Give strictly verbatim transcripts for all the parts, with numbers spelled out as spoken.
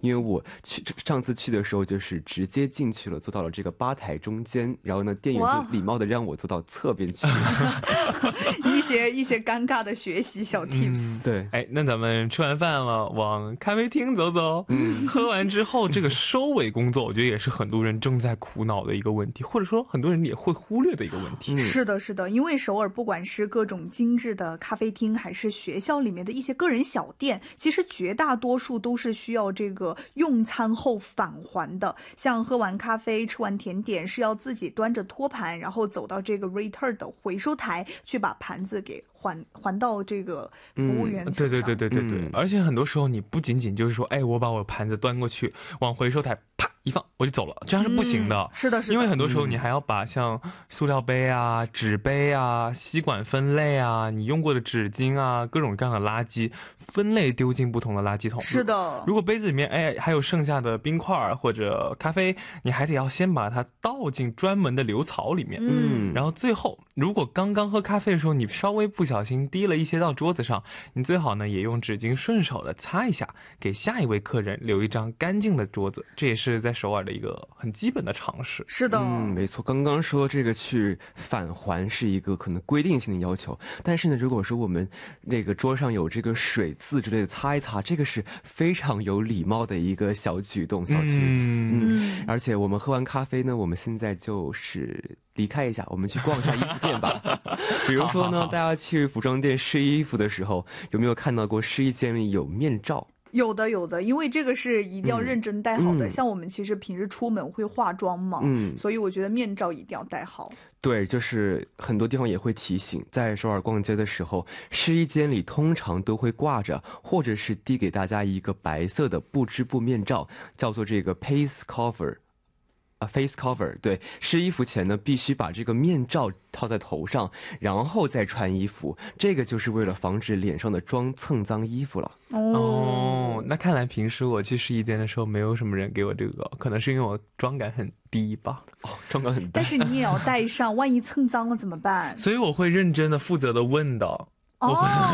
因为我去上次去的时候就是直接进去了，坐到了这个吧台中间，然后呢店员就礼貌的让我坐到侧边去。 一些一些尴尬的学习小 tips、嗯、 对， 哎，那咱们吃完饭了往咖啡厅走走，嗯，喝完之后这个收尾工作我觉得也是很多人正在苦恼的一个问题，或者说很多人也会忽略的一个问题、 嗯、是的是的，因为首尔不管是各种精致的咖啡厅还是学校里面的一些个人小店，其实绝大多数都是需要这个用餐后返还的，像喝完咖啡吃完甜点是要自己端着托盘然后走到这个 return 的回收台去把盘子给还还到这个服务员手上、嗯、 对对对对对对、嗯、而且很多时候你不仅仅就是说哎我把我盘子端过去往回收台啪一放我就走了，这样是不行的、 嗯、是的是的， 因为很多时候你还要把像塑料杯啊纸杯啊吸管分类啊你用过的纸巾啊各种各样的垃圾分类丢进不同的垃圾桶。 是的， 如果杯子里面哎还有剩下的冰块或者咖啡，你还得要先把它倒进专门的流槽里面， 嗯， 然后最后如果刚刚喝咖啡的时候你稍微不小心滴了一些到桌子上，你最好呢也用纸巾顺手的擦一下，给下一位客人留一张干净的桌子，这也是在首尔的一个很基本的常识。 是的， 嗯，没错，刚刚说这个去返还是一个可能规定性的要求，但是呢如果说我们那个桌上有这个水渍之类的擦一擦，这个是非常有礼貌的一个小举动小 tips。 嗯, 嗯而且我们喝完咖啡呢，我们现在就是离开一下，我们去逛一下衣服店吧。比如说呢，大家去服装店试衣服的时候，有没有看到过试衣间里有面罩？ 有的有的，因为这个是一定要认真戴好的、嗯、像我们其实平时出门会化妆嘛、嗯、所以我觉得面罩一定要戴好。 对，就是很多地方也会提醒，在首尔逛街的时候，试衣间里通常都会挂着或者是递给大家一个白色的不织布面罩，叫做这个 face cover啊 face cover。 对，试衣服前呢必须把这个面罩套在头上，然后再穿衣服，这个就是为了防止脸上的妆蹭脏衣服了。 哦，那看来平时我去试衣间的时候没有什么人给我这个，可能是因为我妆感很低吧。 哦，妆感很低， 但是你也要带上，万一蹭脏了怎么办？ 所以我会认真的负责的问的。 哦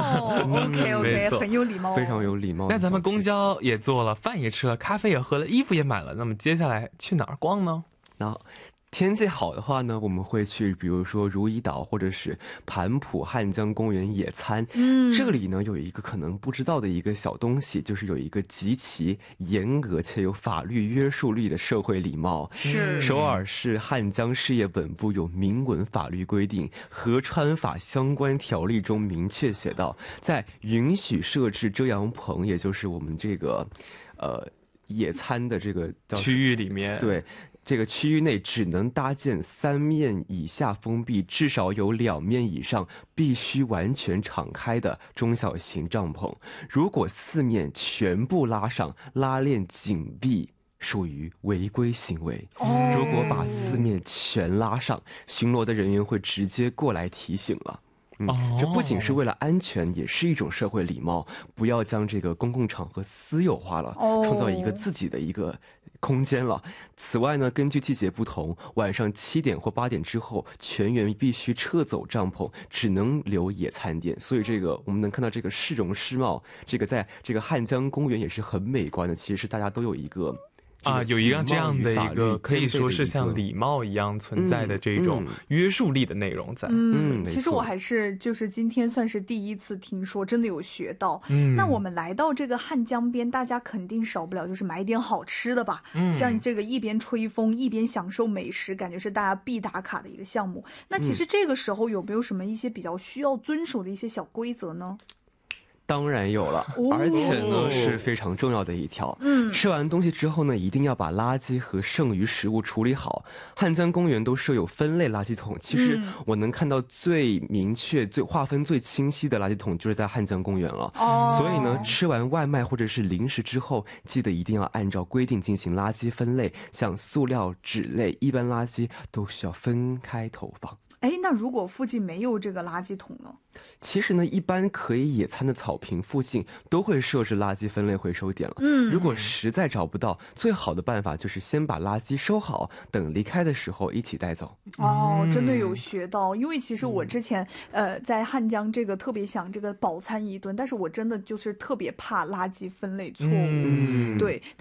，OK OK， 很有礼貌， 非常有礼貌。 那咱们公交也坐了，饭也吃了，咖啡也喝了，衣服也买了，那么接下来去哪儿逛呢？ 那天气好的话呢，我们会去比如说如意岛或者是盘浦汉江公园野餐。嗯，这里呢有一个可能不知道的一个小东西，就是有一个极其严格且有法律约束力的社会礼貌。 是首尔市汉江事业本部有明文法律规定，河川法相关条例中明确写道，在允许设置遮阳棚，也就是我们这个呃野餐的这个叫区域里面， 对，这个区域内只能搭建三面以下封闭，至少有两面以上必须完全敞开的中小型帐篷。如果四面全部拉上，拉链紧闭，属于违规行为。哦，如果把四面全拉上，巡逻的人员会直接过来提醒了。嗯，这不仅是为了安全，也是一种社会礼貌，不要将这个公共场合私有化了，创造一个自己的一个空间了。此外呢，根据季节不同，晚上七点或八点之后，全员必须撤走帐篷，只能留野餐垫。所以这个我们能看到这个市容市貌，这个在这个汉江公园也是很美观的。其实大家都有一个啊，有一个这样的一个可以说是像礼貌一样存在的这种约束力的内容在。 嗯，其实我还是就是今天算是第一次听说，真的有学到。嗯，那我们来到这个汉江边，大家肯定少不了就是买点好吃的吧。嗯，像这个一边吹风一边享受美食，感觉是大家必打卡的一个项目。那其实这个时候有没有什么一些比较需要遵守的一些小规则呢？ 当然有了，而且呢是非常重要的一条。嗯，吃完东西之后呢，一定要把垃圾和剩余食物处理好。汉江公园都设有分类垃圾桶，其实我能看到最明确、最划分最清晰的垃圾桶就是在汉江公园了。哦，所以呢，吃完外卖或者是零食之后，记得一定要按照规定进行垃圾分类，像塑料、纸类、一般垃圾都需要分开投放。 哎，那如果附近没有这个垃圾桶呢？ 其实呢，一般可以野餐的草坪附近都会设置垃圾分类回收点了。嗯，如果实在找不到，最好的办法就是先把垃圾收好，等离开的时候一起带走。 哦，真的有学到，因为其实我之前、嗯、呃在汉江这个特别想这个饱餐一顿，但是我真的就是特别怕垃圾分类错误。嗯，对。